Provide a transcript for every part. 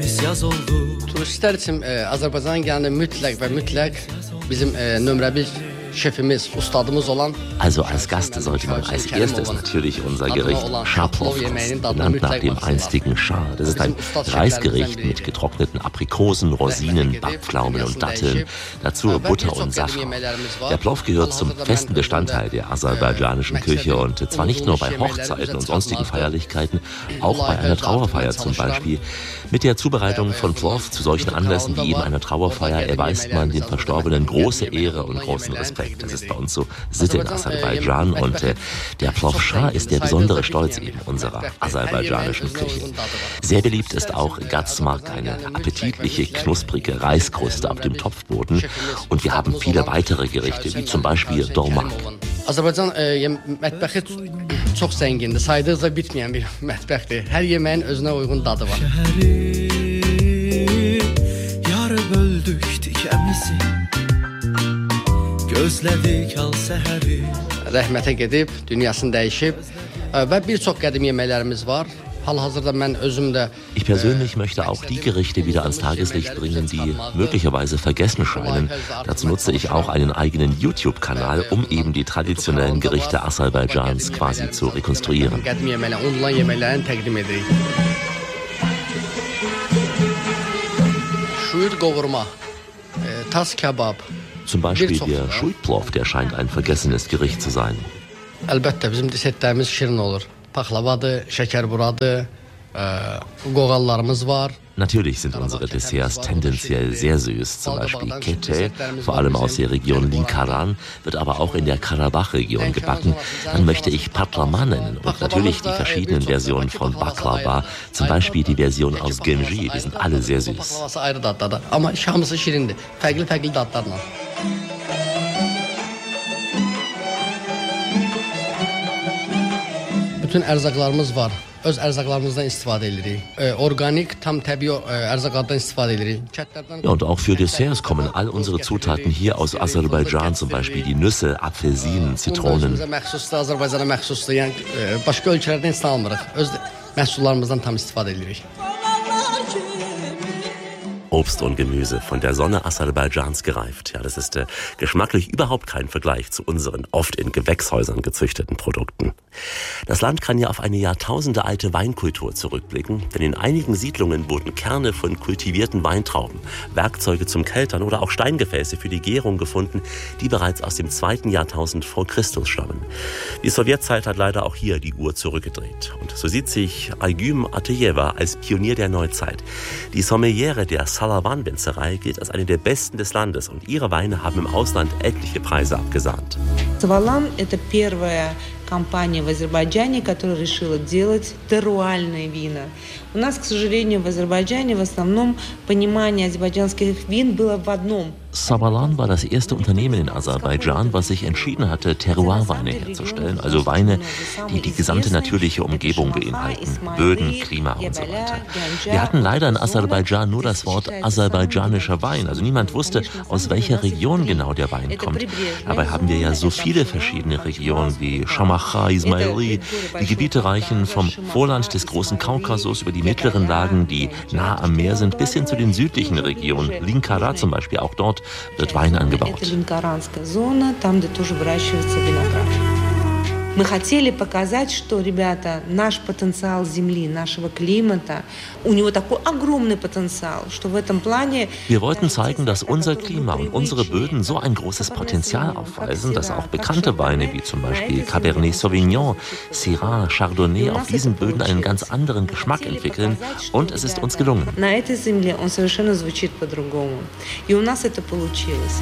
Turistler için Azerbaycan'a geldiğinde mütlak bizim nömrə 1 Chefimiz, Ustadımız olan. Also als Gast sollte man als erstes natürlich unser Gericht Schaplov kosten, benannt nach dem einstigen Schah. Das ist ein Reisgericht mit getrockneten Aprikosen, Rosinen, Backpflaumen und Datteln, dazu Butter und Safran. Der Plov gehört zum festen Bestandteil der aserbaidschanischen Küche und zwar nicht nur bei Hochzeiten und sonstigen Feierlichkeiten, auch bei einer Trauerfeier zum Beispiel. Mit der Zubereitung von Plov zu solchen Anlässen wie eben einer Trauerfeier erweist man den Verstorbenen große Ehre und großen Respekt. Das ist bei uns so Sitte in Aserbaidschan und der Plov Shah ist der besondere Stolz eben unserer aserbaidschanischen Küche. Sehr beliebt ist auch Gazmark, eine appetitliche, knusprige Reiskruste auf dem Topfboden und wir haben viele weitere Gerichte, wie zum Beispiel Dolmak. Azərbaycan mətbəxi çox zəngindir, saydıqca bitməyən bir mətbəxdir. Hər yeməyin özünə uyğun dadı var. Yarı böldük tikəmizi, gözlədik al səhəri. Rəhmətə gedib, dünyasını dəyişib və bir çox qədim yeməklərimiz var. Ich persönlich möchte auch die Gerichte wieder ans Tageslicht bringen, die möglicherweise vergessen scheinen. Dazu nutze ich auch einen eigenen YouTube-Kanal, um eben die traditionellen Gerichte Aserbaidschans quasi zu rekonstruieren. Zum Beispiel der Shuit-Plov, der scheint ein vergessenes Gericht zu sein. Əlbəttə, bizim dessertlərimiz şirin olur. Paxlavadır, şəkərburadır, qoğallarımız var. Natürlich sind unsere Desserts tendenziell sehr süß, zum Beispiel Kete, vor allem aus der Region Linkaran, wird aber auch in der Karabach-Region gebacken. Dann möchte ich Patlama nennen und natürlich die verschiedenen Versionen von Baklava, zum Beispiel die Version aus Genji, die sind alle sehr süß. Bütün ərzaqlarımız var. Öz ərzaqlarımızdan istifadə edirik. Organik, tam təbii ərzaqlardan istifadə edirik. Ja, und auch für Desserts kommen all unsere Zutaten hier aus Aserbaidschan, zum Beispiel die Nüsse, Apfelsinen, Zitronen. Azərbaycana məxsusdur. Yəni başqa ölkələrdən heç almırıq. Öz məhsullarımızdan tam istifadə edirik. Obst und Gemüse von der Sonne Aserbaidschans gereift. Ja, das ist geschmacklich überhaupt kein Vergleich zu unseren oft in Gewächshäusern gezüchteten Produkten. Das Land kann ja auf eine jahrtausendealte Weinkultur zurückblicken, denn in einigen Siedlungen wurden Kerne von kultivierten Weintrauben, Werkzeuge zum Keltern oder auch Steingefäße für die Gärung gefunden, die bereits aus dem 2. Jahrtausend vor Christus stammen. Die Sowjetzeit hat leider auch hier die Uhr zurückgedreht. Und so sieht sich Aygüm Ateyeva als Pionier der Neuzeit. Die Sommeliere der Salavan-Winzerei gilt als eine der besten des Landes und ihre Weine haben im Ausland etliche Preise abgesahnt. Savalan – это первая компания в Азербайджане, которая решила делать теруальные вина. У нас, к сожалению, в Азербайджане в основном понимание азербайджанских вин было в одном. Savalan war das erste Unternehmen in Aserbaidschan, was sich entschieden hatte, Terroirweine herzustellen, also Weine, die die gesamte natürliche Umgebung beinhalten, Böden, Klima und so weiter. Wir hatten leider in Aserbaidschan nur das Wort aserbaidschanischer Wein, also niemand wusste, aus welcher Region genau der Wein kommt. Dabei haben wir ja so viele verschiedene Regionen wie Shamacha, Ismaili. Die Gebiete reichen vom Vorland des großen Kaukasus über die mittleren Lagen, die nah am Meer sind, bis hin zu den südlichen Regionen, Linkara zum Beispiel, auch dort wird Wein angebaut. Мы хотели показать, что, ребята, наш потенциал земли, нашего климата, у него такой огромный потенциал, что в этом плане... Wir wollten zeigen, dass unser Klima und unsere Böden so ein großes Potenzial aufweisen, dass auch bekannte Weine wie zum Beispiel Cabernet Sauvignon, Syrah, Chardonnay auf diesen Böden einen ganz anderen Geschmack entwickeln und es ist uns gelungen. На этой земле он совершенно звучит по-другому. И у нас это получилось.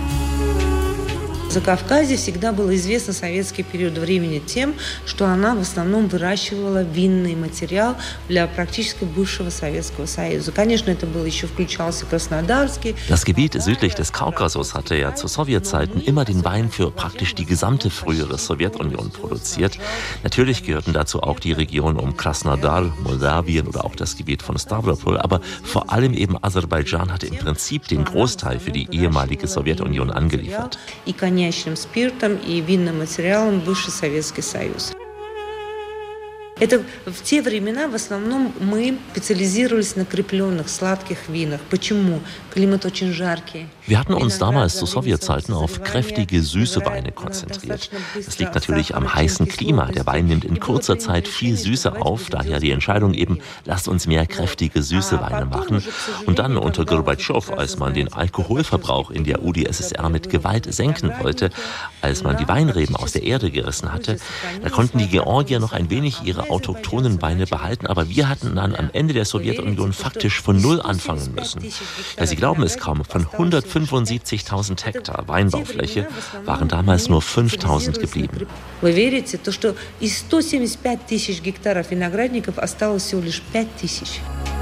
В Закавказье всегда было известно советский период времени тем, что она в основном выращивала винный материал для практически бывшего Советского Союза. Конечно, это было еще включался Краснодарский. Das Gebiet südlich des Kaukasus hatte ja zu Sowjetzeiten immer den Wein für praktisch die gesamte frühere Sowjetunion produziert. Natürlich gehörten dazu auch die Region um Krasnodar, Moldawien oder auch das Gebiet von Stavropol, aber vor allem eben Aserbaidschan hatte im Prinzip den Großteil für die ehemalige Sowjetunion angeliefert. Коньячным спиртом и винным материалом бывший Советский Союз. Это в те времена в основном мы специализировались на крепленных, sladkих винах. Почему? Климат очень жаркий. Wir hatten uns damals zu Sowjetzeiten auf kräftige, süße Weine konzentriert. Das liegt natürlich am heißen Klima. Der Wein nimmt in kurzer Zeit viel Süße auf. Daher die Entscheidung eben, lasst uns mehr kräftige, süße Weine machen. Und dann unter Gorbatschow, als man den Alkoholverbrauch in der UdSSR mit Gewalt senken wollte, als man die Weinreben aus der Erde gerissen hatte, da konnten die Georgier noch ein wenig ihre autochthonen Weine behalten, aber wir hatten dann am Ende der Sowjetunion faktisch von Null anfangen müssen. Ja, Sie glauben es kaum, von 175.000 Hektar Weinbaufläche waren damals nur 5.000 geblieben. Вы верите, то что из 175 тысяч гектаров виноградников осталось всего лишь 5 тысяч.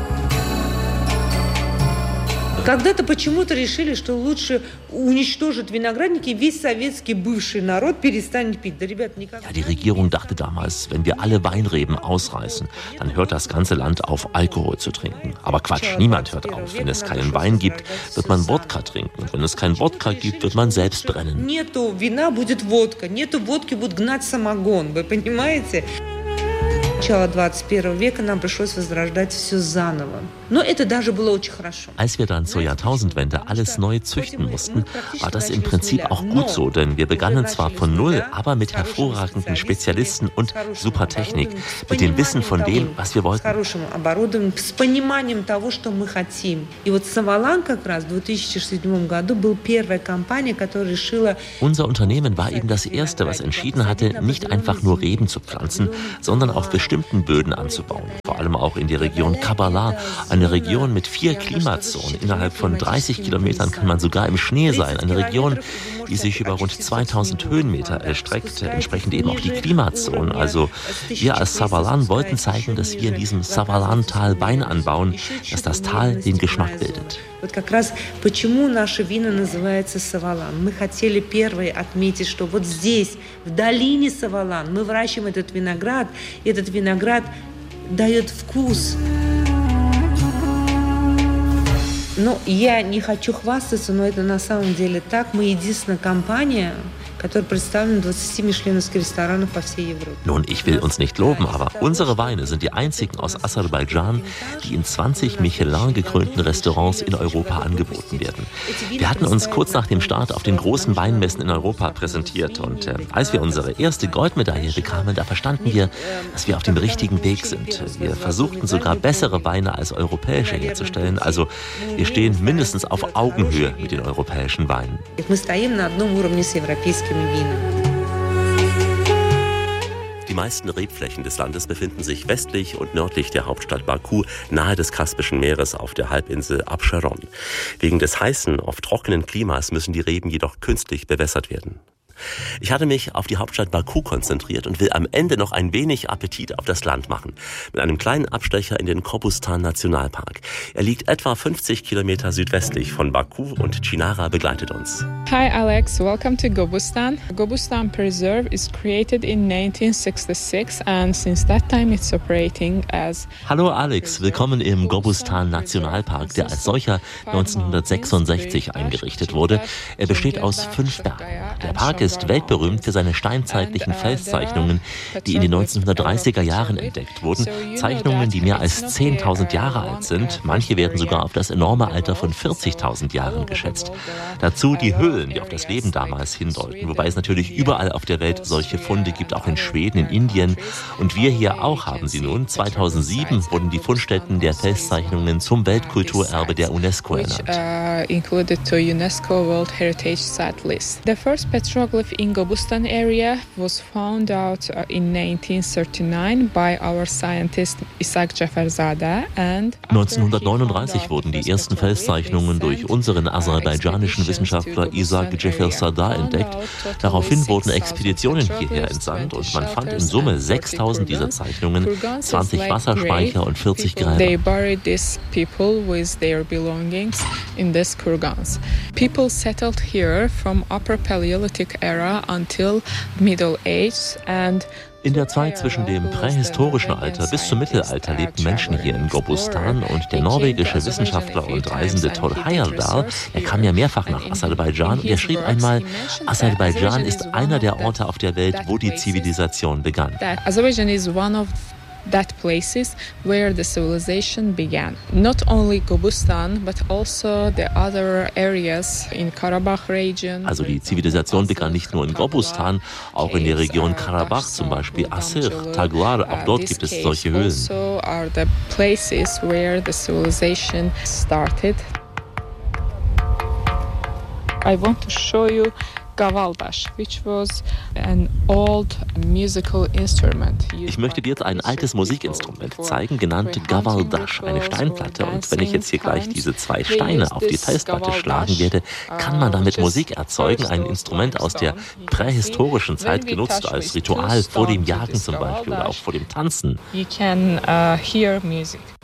Когда-то почему-то решили, что лучше уничтожить виноградники, весь советский бывший народ перестанет пить. Да, ребят, никак. Ja, die Regierung dachte damals, wenn wir alle Weinreben ausreißen, dann hört das ganze Land auf, Alkohol zu trinken. Aber Quatsch, niemand hört auf. Wenn es keinen Wein gibt, wird man Wodka trinken. Und wenn es keinen Wodka gibt, wird man selbst brennen. Нету вина, будет водка. Нету водки, будет гнать самогон. Вы понимаете? Начало 21 века нам пришлось возрождать все заново. Но это даже было очень хорошо. Als wir dann zur Jahrtausendwende alles neu züchten mussten, war das im Prinzip auch gut so, denn wir begannen zwar von Null, aber mit hervorragenden Spezialisten und super Technik, mit dem Wissen von dem, was wir wollten. С пониманием того, что мы хотим. И вот Savalan как раз в 2007 году был первая компания, которая решила... Unser Unternehmen war eben das erste, was entschieden hatte, nicht einfach nur Reben zu pflanzen, sondern auf bestimmten Böden anzubauen. Vor allem auch in der Region Kabala, eine Region mit 4 Klimazonen. Innerhalb von 30 Kilometern kann man sogar im Schnee sein. Eine Region, die sich über rund 2000 Höhenmeter erstreckt, entsprechend eben auch die Klimazonen. Also wir als Savalan wollten zeigen, dass wir in diesem Savalan-Tal Wein anbauen, dass das Tal den Geschmack bildet. Вот как раз почему наше вино называется Savalan. Мы хотели первые отметить, что вот здесь, в долине Savalan, мы выращиваем этот виноград, и этот виноград дает вкус. Ну, я не хочу хвастаться, но это на самом деле так. Мы единственная компания, который представлен в 20 мишленовских ресторанах по всей Европе. Nun, ich will uns nicht loben, aber unsere Weine sind die einzigen aus Aserbaidschan, die in 20 Michelin-gekrönten Restaurants in Europa angeboten werden. Wir hatten uns kurz nach dem Start auf den großen Weinmessen in Europa präsentiert und als wir unsere erste Goldmedaille bekamen, da verstanden wir, dass wir auf dem richtigen Weg sind. Wir versuchten sogar bessere Weine als europäische herzustellen, also wir stehen mindestens auf Augenhöhe mit den europäischen Weinen. Мы стоим на одном уровне с европейскими. Die meisten Rebflächen des Landes befinden sich westlich und nördlich der Hauptstadt Baku, nahe des Kaspischen Meeres auf der Halbinsel Abscharon. Wegen des heißen, oft trockenen Klimas müssen die Reben jedoch künstlich bewässert werden. Ich hatte mich auf die Hauptstadt Baku konzentriert und will am Ende noch ein wenig Appetit auf das Land machen. Mit einem kleinen Abstecher in den Kobustan-Nationalpark. Er liegt etwa 50 Kilometer südwestlich von Baku und Chinara begleitet uns. Hi Alex, welcome to Gobustan. Gobustan Preserve is created in 1966 and since that time it's operating as... Hallo Alex, willkommen im Gobustan-Nationalpark, der als solcher 1966 eingerichtet wurde. Er besteht aus 5 Bergen. Der Park ist weltberühmt für seine steinzeitlichen Felszeichnungen, die in den 1930er Jahren entdeckt wurden. Zeichnungen, die mehr als 10.000 Jahre alt sind. Manche werden sogar auf das enorme Alter von 40.000 Jahren geschätzt. Dazu die Höhlen, die auf das Leben damals hindeuten. Wobei es natürlich überall auf der Welt solche Funde gibt, auch in Schweden, in Indien. Und wir hier auch haben sie nun. 2007 wurden die Fundstätten der Felszeichnungen zum Weltkulturerbe der UNESCO ernannt. Included to UNESCO World Heritage Site list. The first petroglyph in Gobustan area was found out in 1939 by our scientist Isaac Jafarzadeh and 1939 wurden die ersten Felszeichnungen durch unseren aserbaidschanischen Wissenschaftler Isaac Jafarzadeh entdeckt. Daraufhin wurden Expeditionen hierher entsandt und man fand in Summe 6.000 dieser Zeichnungen, 20 Wasserspeicher und 40 Gräber. They buried these people with their belongings in these kurgans. People settled here from Upper Paleolithic era until Middle Age and in der Zeit zwischen dem prähistorischen Alter bis zum Mittelalter lebten Menschen hier in Gobustan und der norwegische Wissenschaftler und Reisende Thor Heyerdahl, er kam ja mehrfach nach Aserbaidschan und er schrieb einmal, Aserbaidschan ist einer der Orte auf der Welt, wo die Zivilisation begann. Azerbaijan is one of that places where the civilization began. Not only Gobustan, but also the other areas in Karabakh region. Also die Zivilisation begann nicht nur in Gobustan, auch in der Region Karabach, zum Beispiel Asir, Taguar, auch dort gibt es solche Höhlen. Also are the places where the civilization started. I want to show you Gavaldash, which was an old musical instrument. Ich möchte dir jetzt ein altes Musikinstrument zeigen, genannt Gavaldash, eine Steinplatte. Und wenn ich jetzt hier gleich diese 2 Steine auf die Festplatte schlagen werde, kann man damit Musik erzeugen. Ein Instrument aus der prähistorischen Zeit, genutzt als Ritual vor dem Jagen zum Beispiel oder auch vor dem Tanzen. You can hear music.